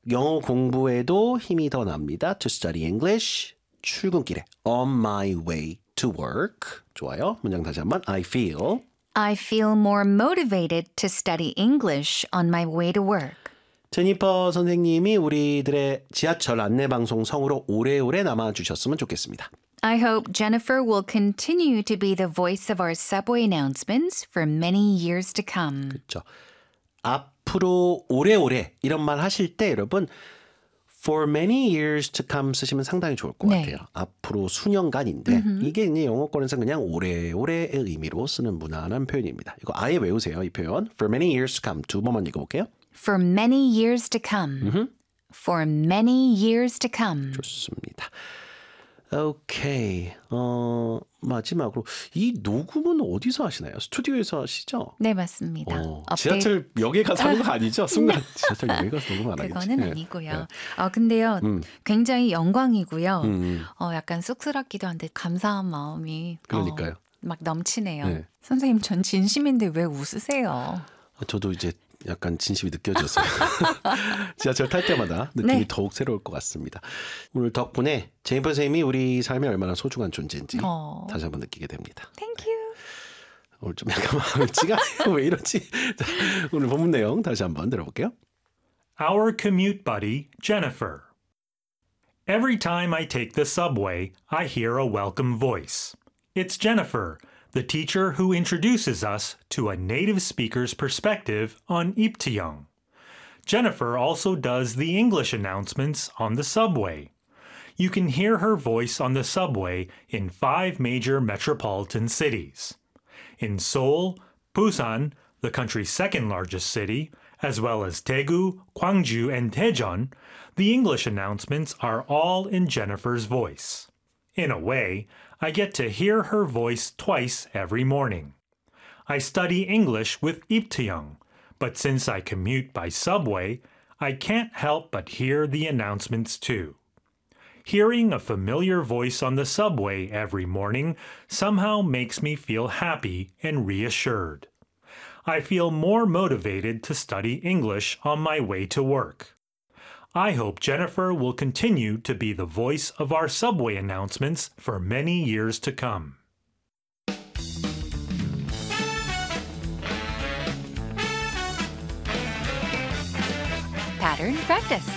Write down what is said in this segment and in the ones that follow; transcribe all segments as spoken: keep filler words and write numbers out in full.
영어 공부에도 힘이 더 납니다. To study English. 출근길에 on my way to work. 좋아요. 문장 다시 한번. I feel. I feel more motivated to study English on my way to work. 제니퍼 선생님이 우리들의 지하철 안내방송 성우로 오래오래 남아주셨으면 좋겠습니다. I hope Jennifer will continue to be the voice of our subway announcements for many years to come. 그렇죠. 앞으로 오래오래 이런 말 하실 때 여러분 for many years to come 쓰시면 상당히 좋을 것 네. 같아요. 앞으로 수년간인데 음흠. 이게 이제 영어권에서 그냥 오래오래의 의미로 쓰는 무난한 표현입니다. 이거 아예 외우세요. 이 표현. For many years to come. 두 번만 읽어볼게요. For many years to come. 음흠. For many years to come. 좋습니다. 오케이. 어, 마지막으로 이 녹음은 어디서 하시나요? 스튜디오에서 하시죠? 네, 맞습니다. 어, 지하철 역에 가서 하는 거 아니죠? 순간 지하철 역에 가서 녹음 안 하겠지? 그거는 네. 아니고요. 네. 어, 근데요. 음. 굉장히 영광이고요. 음. 어, 약간 쑥스럽기도 한데 감사한 마음이 그러니까요. 어, 막 넘치네요. 네. 선생님, 전 진심인데 왜 웃으세요? 저도 이제 약간 진심이 느껴졌어요. 지하철 탈 때마다 느낌이 네. 더욱 새로울 것 같습니다. 오늘 덕분에 제니퍼 선생님이 우리 삶에 얼마나 소중한 존재인지 어. 다시 한번 느끼게 됩니다. Thank you. 오늘 좀 약간 마음이 찌가네요. 왜 이러지? 자, 오늘 본문 내용 다시 한번 들어볼게요. Our commute buddy, Jennifer. Every time I take the subway, I hear a welcome voice. It's Jennifer, the teacher who introduces us to a native speaker's perspective on Iptiyong. Jennifer also does the English announcements on the subway. You can hear her voice on the subway in five major metropolitan cities. In Seoul, Busan, the country's second largest city, as well as Daegu, Gwangju, and Daejeon, the English announcements are all in Jennifer's voice. In a way, I get to hear her voice twice every morning. I study English with Iptiyong, but since I commute by subway, I can't help but hear the announcements too. Hearing a familiar voice on the subway every morning somehow makes me feel happy and reassured. I feel more motivated to study English on my way to work. I hope Jennifer will continue to be the voice of our subway announcements for many years to come. Pattern practice.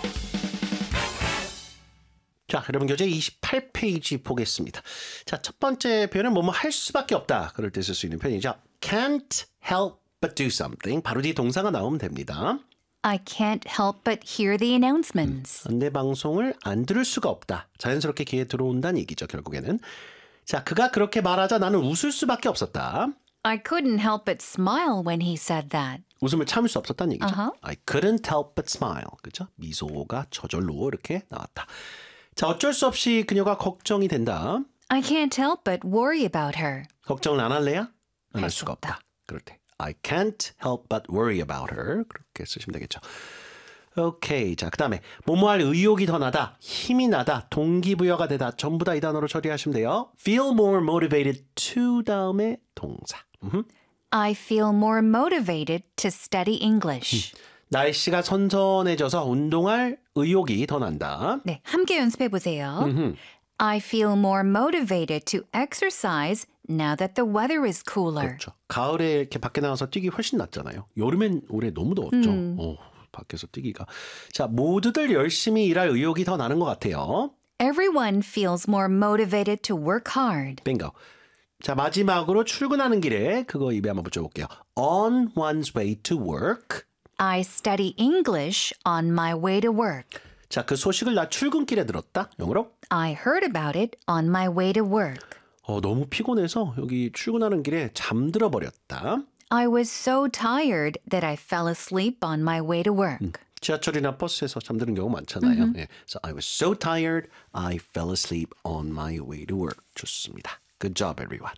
자, 여러분 교재 이십팔 페이지 보겠습니다. 자, 첫 번째 표현은 뭐뭐 할 수밖에 없다. 그럴 때 쓸 수 있는 표현이죠. Can't help but do something. 바로 뒤 동사가 나오면 됩니다. I can't help but hear the announcements. 안내 방송을 안 들을 수가 없다. 자연스럽게 귀에 들어온다는 얘기죠, 결국에는. 자, 그가 그렇게 말하자 나는 웃을 수밖에 없었다. I couldn't help but smile when he said that. 웃음을 참을 수 없었다는 얘기죠. Uh-huh. I couldn't help but smile. 그죠? 미소가 저절로 이렇게 나왔다. 자, 어쩔 수 없이 그녀가 걱정이 된다. I can't help but worry about her. 걱정을 안 할래야? 안 할 할 수가 수 없다. 없다. 그럴 때 I can't help but worry about her. 그렇게 쓰시면 되겠죠. 오케이. 자, 그 다음에 뭐뭐 할 의욕이 더 나다, 힘이 나다, 동기부여가 되다. 전부 다 이 단어로 처리하시면 돼요. Feel more motivated to 다음에 동사. 음흠. I feel more motivated to study English. 날씨가 선선해져서 운동할 의욕이 더 난다. 네, 함께 연습해 보세요. I feel more motivated to exercise now that the weather is cooler. 그렇죠. 가을에 이렇게 밖에 나가서 뛰기 훨씬 낫잖아요. 여름엔 올해 너무 더웠죠. 음. 오, 밖에서 뛰기가. 자, 모두들 열심히 일할 의욕이 더 나는 것 같아요. Everyone feels more motivated to work hard. 빙고. 자, 마지막으로 출근하는 길에 그거 입에 한번 붙여볼게요. On one's way to work. I study English on my way to work. 자, 그 소식을 나 출근길에 들었다. 영어로. I heard about it on my way to work. 어, 너무 피곤해서 여기 출근하는 길에 잠들어 버렸다. I was so tired that I fell asleep on my way to work. 음, 지하철이나 버스에서 잠드는 경우 많잖아요. 예. So I was so tired, I fell asleep on my way to work. 좋습니다. Good job, everyone.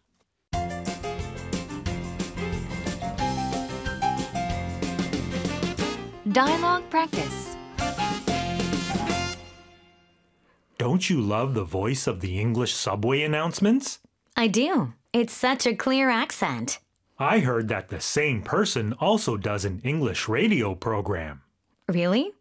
Dialogue practice. Don't you love the voice of the English subway announcements? I do. It's such a clear accent. I heard that the same person also does an English radio program. Really?